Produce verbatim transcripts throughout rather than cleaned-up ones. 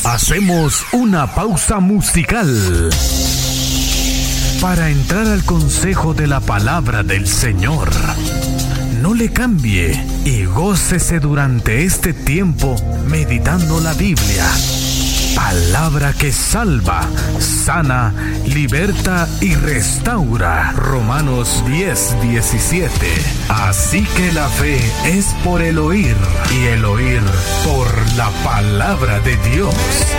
Hacemos una pausa musical para entrar al consejo de la palabra del Señor. No le cambie y gócese durante este tiempo meditando la Biblia. Palabra que salva, sana, liberta y restaura. Romanos diez, diecisiete. Así que la fe es por el oír y el oír por la palabra de Dios.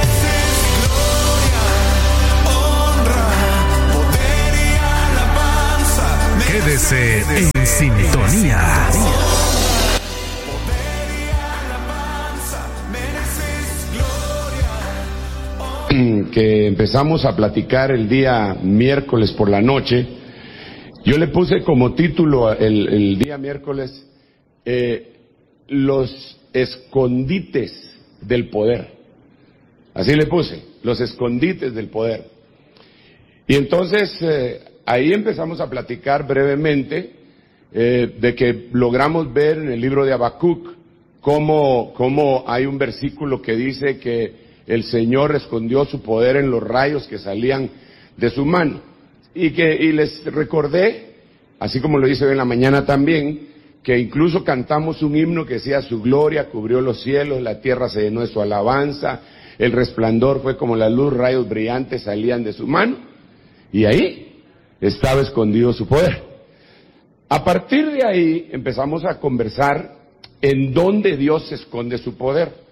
Quédese en sintonía. Que empezamos a platicar el día miércoles por la noche, yo le puse como título el, el día miércoles eh, los escondites del poder. Así le puse, los escondites del poder. Y entonces eh, ahí empezamos a platicar brevemente eh, de que logramos ver en el libro de Habacuc cómo, cómo hay un versículo que dice que el Señor escondió su poder en los rayos que salían de su mano. Y que y les recordé, así como lo hice hoy en la mañana también, que incluso cantamos un himno que decía: su gloria cubrió los cielos, la tierra se llenó de su alabanza, el resplandor fue como la luz, rayos brillantes salían de su mano. Y ahí estaba escondido su poder. A partir de ahí empezamos a conversar en dónde Dios esconde su poder.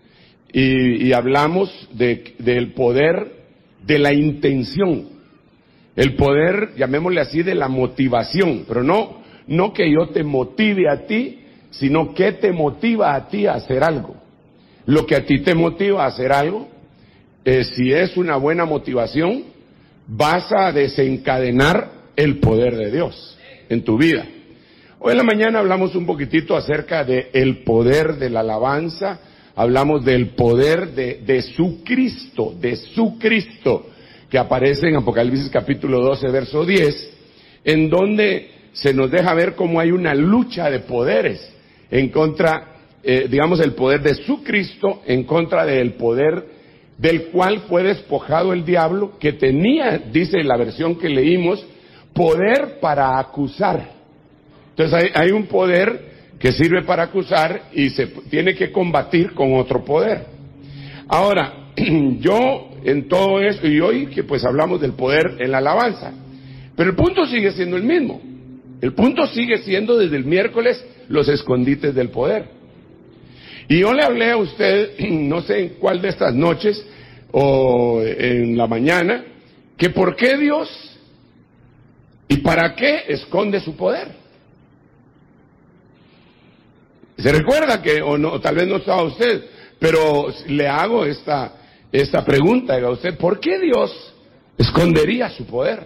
Y, y hablamos de, del poder de la intención, el poder, llamémosle así, de la motivación, pero no, no que yo te motive a ti, sino que te motiva a ti a hacer algo. Lo que a ti te motiva a hacer algo, eh, si es una buena motivación, vas a desencadenar el poder de Dios en tu vida. Hoy en la mañana hablamos un poquitito acerca de el poder de la alabanza. Hablamos del poder de, de su Cristo, de su Cristo, que aparece en Apocalipsis capítulo doce, verso diez, en donde se nos deja ver cómo hay una lucha de poderes en contra, eh, digamos, el poder de su Cristo en contra del poder del cual fue despojado el diablo, que tenía, dice la versión que leímos, poder para acusar. Entonces hay, hay un poder que sirve para acusar y se tiene que combatir con otro poder. Ahora, yo en todo esto, y hoy que pues hablamos del poder en la alabanza, pero el punto sigue siendo el mismo. El punto sigue siendo desde el miércoles los escondites del poder. Y yo le hablé a usted, no sé en cuál de estas noches o en la mañana, que por qué Dios y para qué esconde su poder. Se recuerda que, o no, tal vez no estaba usted, pero le hago esta, esta pregunta a usted: ¿por qué Dios escondería su poder?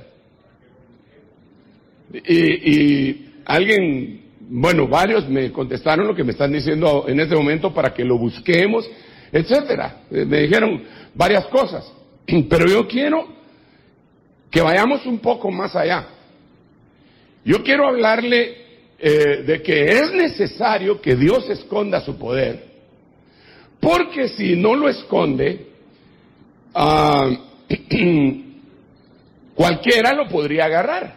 Y, y alguien, bueno, varios me contestaron lo que me están diciendo en este momento para que lo busquemos, etcétera. Me dijeron varias cosas, pero yo quiero que vayamos un poco más allá. Yo quiero hablarle Eh, de que es necesario que Dios esconda su poder, porque si no lo esconde, uh, cualquiera lo podría agarrar.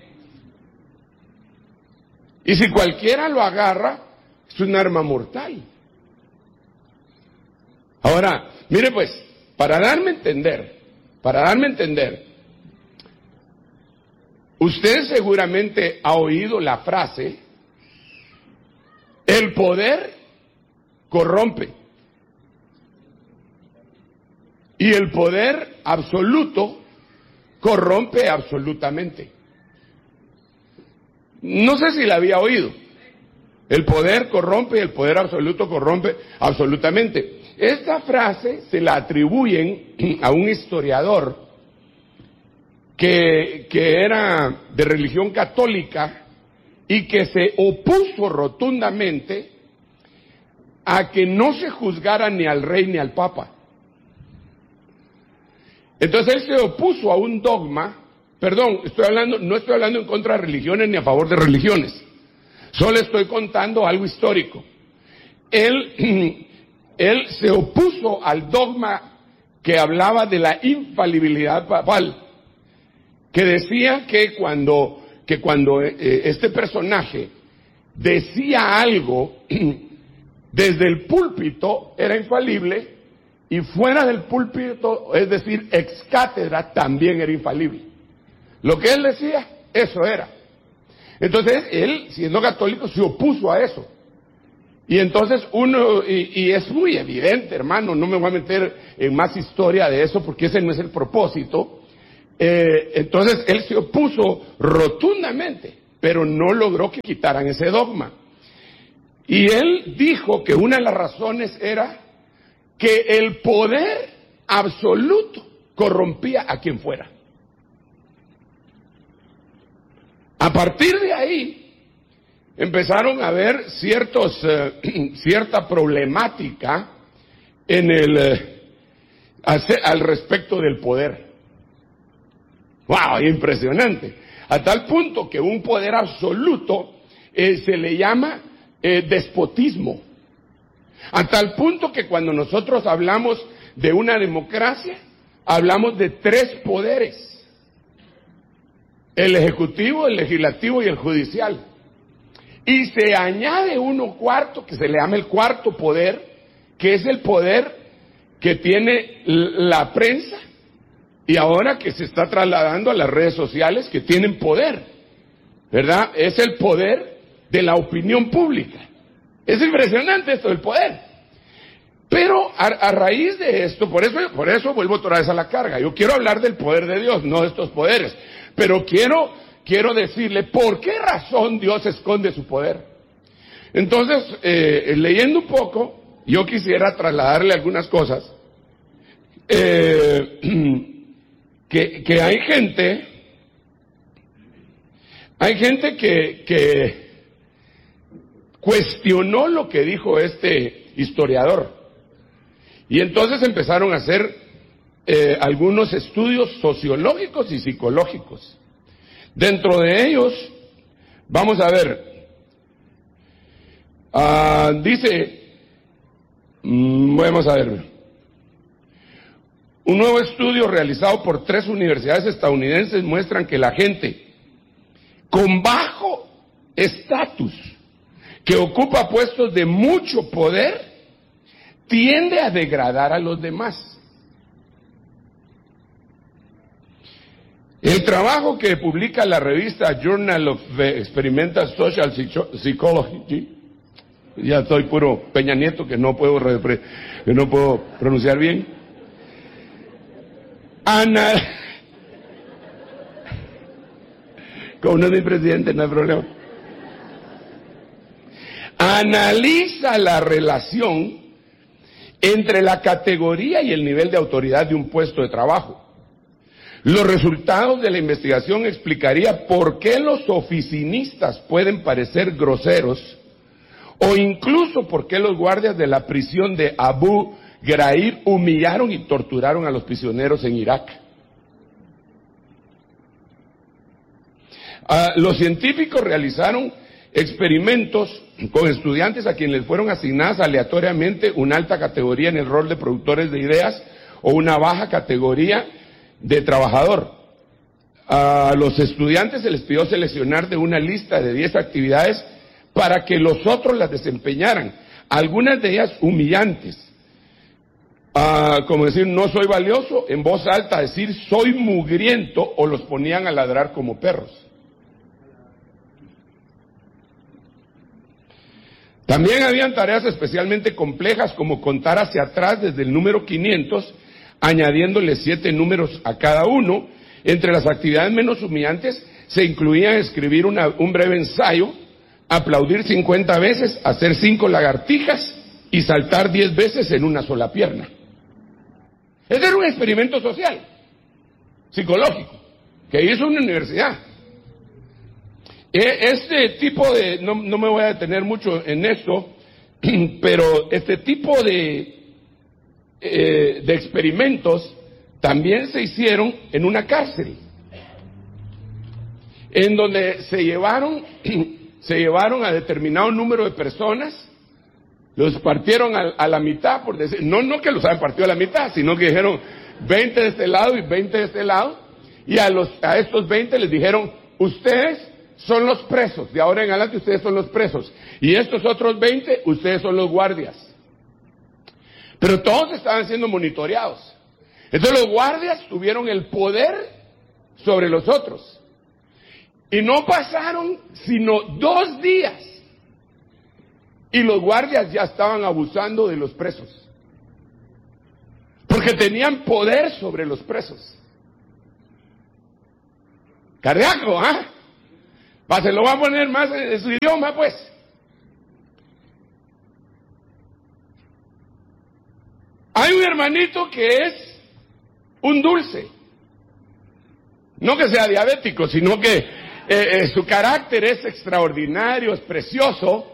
Y si cualquiera lo agarra, es un arma mortal. Ahora, mire pues, para darme a entender, para darme a entender, usted seguramente ha oído la frase: el poder corrompe. Y el poder absoluto corrompe absolutamente. No sé si la había oído. El poder corrompe y el poder absoluto corrompe absolutamente. Esta frase se la atribuyen a un historiador Que, que era de religión católica y que se opuso rotundamente a que no se juzgara ni al rey ni al papa. Entonces él se opuso a un dogma, perdón, estoy hablando, no estoy hablando en contra de religiones ni a favor de religiones, solo estoy contando algo histórico. Él, él se opuso al dogma que hablaba de la infalibilidad papal, que decía que cuando, que cuando eh, este personaje decía algo desde el púlpito era infalible, y fuera del púlpito, es decir, ex cátedra, también era infalible. Lo que él decía, eso era. Entonces, él, siendo católico, se opuso a eso. Y entonces uno, y, y es muy evidente, hermano, no me voy a meter en más historia de eso porque ese no es el propósito. Eh, entonces, él se opuso rotundamente, pero no logró que quitaran ese dogma. Y él dijo que una de las razones era que el poder absoluto corrompía a quien fuera. A partir de ahí empezaron a haber ciertos, eh, cierta problemática en el, eh, al respecto del poder. ¡Wow! Impresionante. A tal punto que un poder absoluto eh, se le llama eh, despotismo. A tal punto que cuando nosotros hablamos de una democracia, hablamos de tres poderes. El ejecutivo, el legislativo y el judicial. Y se añade uno cuarto, que se le llama el cuarto poder, que es el poder que tiene la prensa, y ahora que se está trasladando a las redes sociales, que tienen poder, ¿verdad? Es el poder de la opinión pública. Es impresionante esto del poder. Pero a, a raíz de esto, por eso, por eso vuelvo otra vez a la carga. Yo quiero hablar del poder de Dios, no de estos poderes. Pero quiero, quiero decirle por qué razón Dios esconde su poder. Entonces, eh, leyendo un poco, yo quisiera trasladarle algunas cosas. Eh, que, que hay gente, hay gente que, que cuestionó lo que dijo este historiador. Y entonces empezaron a hacer eh, algunos estudios sociológicos y psicológicos. Dentro de ellos, vamos a ver, uh, dice, mm, vamos a ver, un nuevo estudio realizado por tres universidades estadounidenses muestran que la gente con bajo estatus, que ocupa puestos de mucho poder, tiende a degradar a los demás. El trabajo que publica la revista Journal of Experimental Social Psychology, ya estoy puro Peña Nieto que no puedo, que no puedo pronunciar bien, Ana, como no es mi presidente, no hay problema, analiza la relación entre la categoría y el nivel de autoridad de un puesto de trabajo. Los resultados de la investigación explicaría por qué los oficinistas pueden parecer groseros, o incluso por qué los guardias de la prisión de Abu Ghraib humillaron y torturaron a los prisioneros en Irak. Uh, los científicos realizaron experimentos con estudiantes a quienes les fueron asignadas aleatoriamente una alta categoría en el rol de productores de ideas o una baja categoría de trabajador. A los estudiantes se les pidió seleccionar de una lista de diez actividades para que los otros las desempeñaran, algunas de ellas humillantes, uh, como decir no soy valioso, en voz alta decir soy mugriento, o los ponían a ladrar como perros. También habían tareas especialmente complejas como contar hacia atrás desde el número quinientos, añadiéndole siete números a cada uno. Entre las actividades menos humillantes se incluía escribir una, un breve ensayo, aplaudir cincuenta veces, hacer cinco lagartijas y saltar diez veces en una sola pierna. Ese era un experimento social, psicológico, que hizo una universidad. Este tipo de, no, no me voy a detener mucho en esto, pero este tipo de, eh, de experimentos también se hicieron en una cárcel, en donde se llevaron, se llevaron a determinado número de personas Los partieron a, a la mitad, por decir, no, no que los hayan partido a la mitad, sino que dijeron veinte de este lado y veinte de este lado, y a, los, a estos veinte les dijeron, ustedes son los presos, de ahora en adelante ustedes son los presos, y estos otros veinte, ustedes son los guardias. Pero todos estaban siendo monitoreados. Entonces los guardias tuvieron el poder sobre los otros. Y no pasaron sino dos días. Y los guardias ya estaban abusando de los presos. Porque tenían poder sobre los presos. Cardíaco, ¿ah? ¿eh? Se lo va a poner más en su idioma, pues. Hay un hermanito que es un dulce. No que sea diabético, sino que eh, eh, su carácter es extraordinario, es precioso.